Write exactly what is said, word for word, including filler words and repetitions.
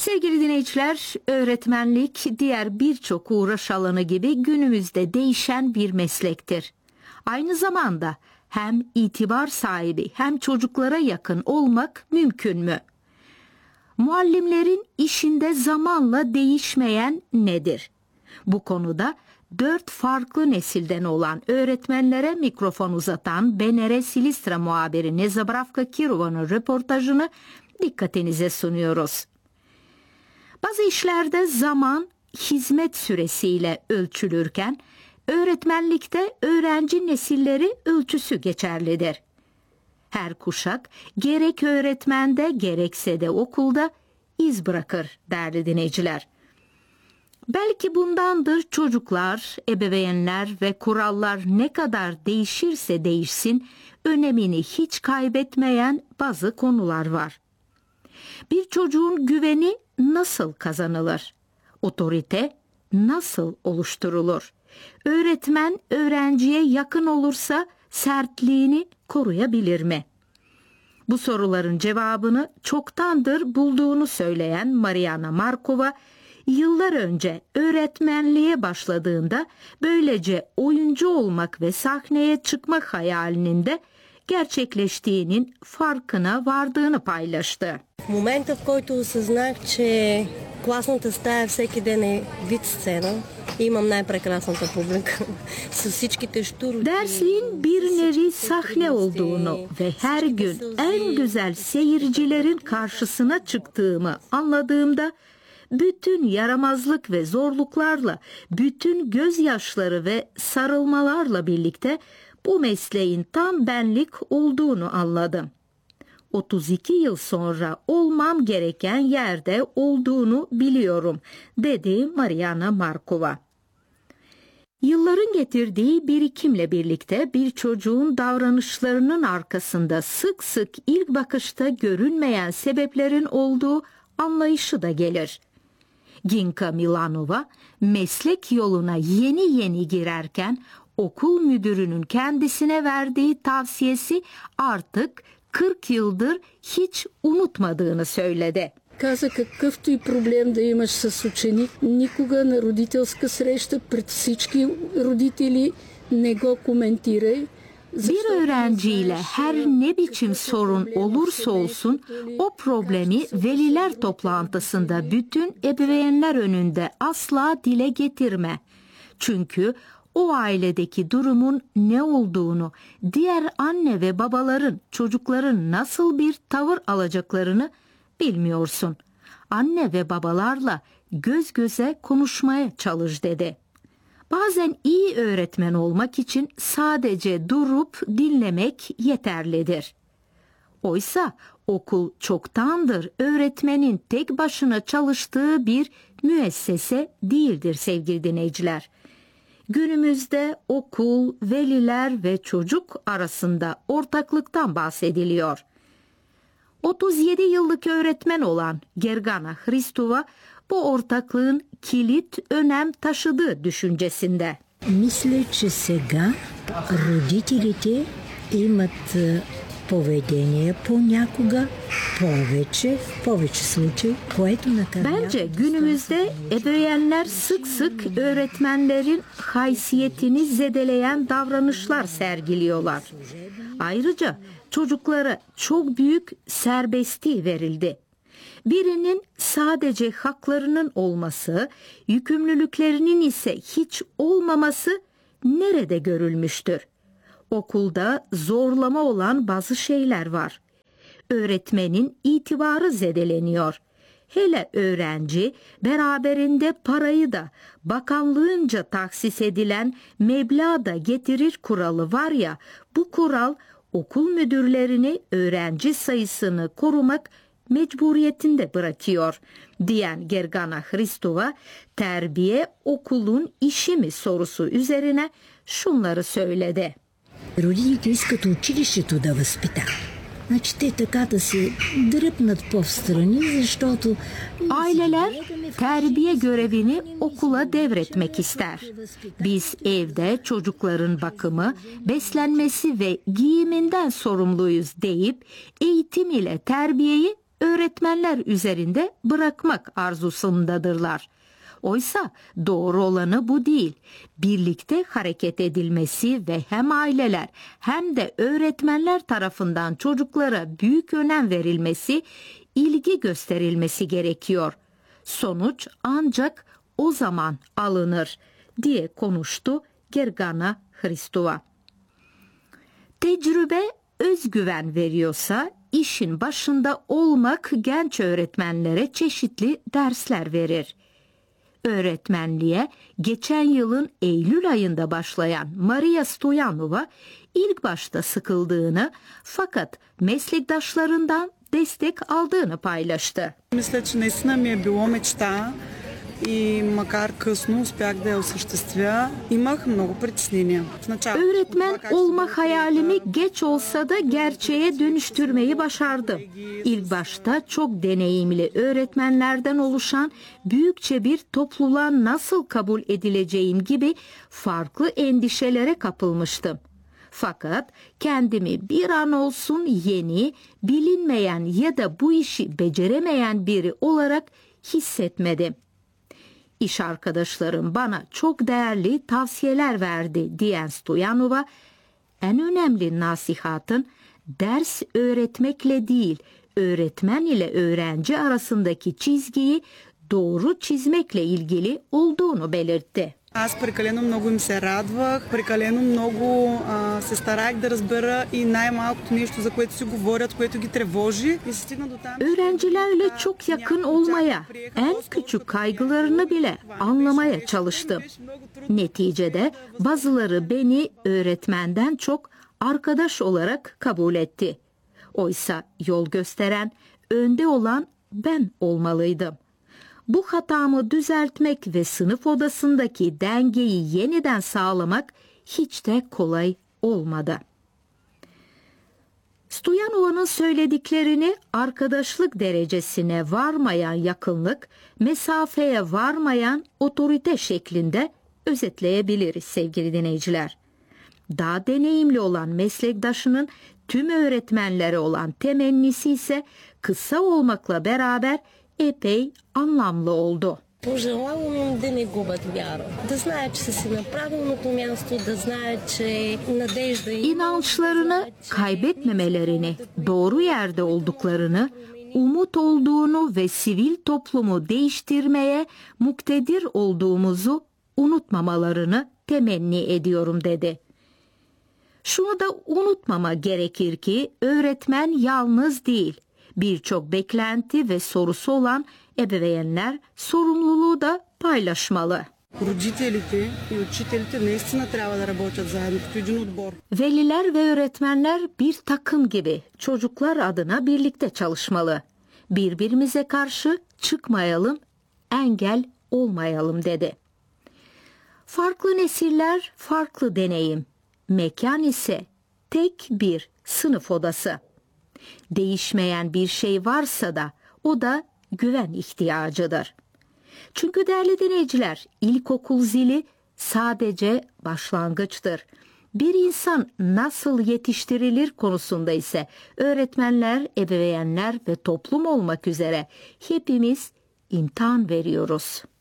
Sevgili dinleyiciler, öğretmenlik diğer birçok uğraş alanı gibi günümüzde değişen bir meslektir. Aynı zamanda hem itibar sahibi hem çocuklara yakın olmak mümkün mü? Muallimlerin işinde zamanla değişmeyen nedir? Bu konuda dört farklı nesilden olan öğretmenlere mikrofon uzatan B N R Silistra muhabiri Nezabravka Kirova'nın röportajını dikkatinize sunuyoruz. Bazı işlerde zaman hizmet süresiyle ölçülürken öğretmenlikte öğrenci nesilleri ölçüsü geçerlidir. Her kuşak gerek öğretmende gerekse de okulda iz bırakır değerli dinleyiciler. Belki bundandır çocuklar, ebeveynler ve kurallar ne kadar değişirse değişsin önemini hiç kaybetmeyen bazı konular var. Bir çocuğun güveni nasıl kazanılır? Otorite nasıl oluşturulur? Öğretmen öğrenciye yakın olursa sertliğini koruyabilir mi? Bu soruların cevabını çoktandır bulduğunu söyleyen Mariana Markova, yıllar önce öğretmenliğe başladığında böylece oyuncu olmak ve sahneye çıkmak hayalinin de gerçekleştiğinin farkına vardığını paylaştı. В момента, в който осъзнах, че класната стая всеки ден е вид сцена, имам най-прекрасната публика с всичките щуроти. Dersliğin bir nevi sahne olduğunu ve her gün en güzel seyircilerin karşısına çıktığımı anladığımda bütün yaramazlık ve zorluklarla, bütün gözyaşları ve sarılmalarla birlikte bu mesleğin tam benlik olduğunu anladım. otuz iki yıl sonra olmam gereken yerde olduğunu biliyorum, dedi Mariana Markova. Yılların getirdiği birikimle birlikte bir çocuğun davranışlarının arkasında sık sık ilk bakışta görünmeyen sebeplerin olduğu anlayışı da gelir. Ginka Milanova meslek yoluna yeni yeni girerken okul müdürünün kendisine verdiği tavsiyesi artık kırk yıldır hiç unutmadığını söyledi. Каза, какъвто и проблем да имаш с ученик, никога на родителска среща пред всички родители не го коментирай. Bir öğrenciyle her ne biçim sorun olursa olsun o problemi veliler toplantısında bütün ebeveynler önünde asla dile getirme. Çünkü o ailedeki durumun ne olduğunu, diğer anne ve babaların çocukların nasıl bir tavır alacaklarını bilmiyorsun. Anne ve babalarla göz göze konuşmaya çalış dedi. Bazen iyi öğretmen olmak için sadece durup dinlemek yeterlidir. Oysa okul çoktandır öğretmenin tek başına çalıştığı bir müessese değildir sevgili dinleyiciler. Günümüzde okul, veliler ve çocuk arasında ortaklıktan bahsediliyor. otuz yedi yıllık öğretmen olan Gergana Hristova bu ortaklığın kilit önem taşıdığı düşüncesinde. Мисля, че сега родителите имат поведение понякога повече, в повече случаи, което накърнява. Bence günümüzde ebeveynler sık sık öğretmenlerin haysiyetini zedeleyen davranışlar sergiliyorlar. Ayrıca çocuklara çok büyük serbestliği verildi. Birinin sadece haklarının olması, yükümlülüklerinin ise hiç olmaması nerede görülmüştür? Okulda zorlama olan bazı şeyler var. Öğretmenin itibarı zedeleniyor. Hele öğrenci beraberinde parayı da bakanlığınca taksis edilen meblağ da getirir kuralı var ya, bu kural okul müdürlerini öğrenci sayısını korumak mecburiyetinde bırakıyor, diyen Gergana Hristova, terbiye okulun işi mi sorusu üzerine şunları söyledi. Родителите искат училището да възпитава. Значи те така да се дръпнат по-встрани, защото... Aileler terbiye görevini okula devretmek ister. Biz evde çocukların bakımı, beslenmesi ve giyiminden sorumluyuz deyip eğitim ile terbiyeyi öğretmenler üzerinde bırakmak arzusundadırlar. Oysa doğru olanı bu değil. Birlikte hareket edilmesi ve hem aileler hem de öğretmenler tarafından çocuklara büyük önem verilmesi, ilgi gösterilmesi gerekiyor. Sonuç ancak o zaman alınır diye konuştu Gergana Hristova. Tecrübe özgüven veriyorsa işin başında olmak genç öğretmenlere çeşitli dersler verir. Öğretmenliğe geçen yılın Eylül ayında başlayan Maria Stoyanova ilk başta sıkıldığını fakat meslektaşlarından destek aldığını paylaştı. Мисля, че наистина ми е било мечта и макар късно успях да я осъществя, имах много притеснения. Öğretmen olma hayalimi geç olsa da gerçeğe dönüştürmeyi başardım. İlk başta çok deneyimli öğretmenlerden oluşan büyükçe bir topluluğa nasıl kabul edileceğim gibi farklı endişelere kapılmıştım. Fakat kendimi bir an olsun yeni, bilinmeyen ya da bu işi beceremeyen biri olarak hissetmedim. İş arkadaşlarım bana çok değerli tavsiyeler verdi diyen Stoyanova, en önemli nasihatın ders öğretmekle değil, öğretmen ile öğrenci arasındaki çizgiyi doğru çizmekle ilgili olduğunu belirtti. Аз прекалено много им се радвах, прекалено много а, се старах да разбера и най-малкото нещо, за което си говорят, което ги тревожи. И се стигна до там. Öğrencilerle çok yakın olmaya, en küçük kaygılarını bile anlamaya çalıştım. Neticede bazıları beni öğretmenden çok arkadaş olarak kabul etti. Oysa yol gösteren, önde olan ben olmalıydım. Bu hatamı düzeltmek ve sınıf odasındaki dengeyi yeniden sağlamak hiç de kolay olmadı. Stoyanova'nın söylediklerini arkadaşlık derecesine varmayan yakınlık, mesafeye varmayan otorite şeklinde özetleyebiliriz sevgili dinleyiciler. Daha deneyimli olan meslektaşının tüm öğretmenlere olan temennisi ise kısa olmakla beraber epey anlamlı oldu. Пожелавам им да не губят вяра, да знаят, че са си на правилното място, да знаят, че надежда има. İnançlarını kaybetmemelerini, doğru yerde olduklarını, umut olduğunu ve sivil toplumu değiştirmeye muktedir olduğumuzu unutmamalarını temenni ediyorum dedi. Şunu da unutmama gerekir ki öğretmen yalnız değil. Birçok beklenti ve sorusu olan ebeveynler sorumluluğu da paylaşmalı. Родителите и учителите наистина трябва да работят заедно като един отбор. Veliler ve öğretmenler bir takım gibi çocuklar adına birlikte çalışmalı. Birbirimize karşı çıkmayalım, engel olmayalım dedi. Farklı nesiller, farklı deneyim. Mekan ise tek bir sınıf odası. Değişmeyen bir şey varsa da o da güven ihtiyacıdır. Çünkü değerli dinleyiciler, ilkokul zili sadece başlangıçtır. Bir insan nasıl yetiştirilir konusunda ise öğretmenler, ebeveynler ve toplum olmak üzere hepimiz imtihan veriyoruz.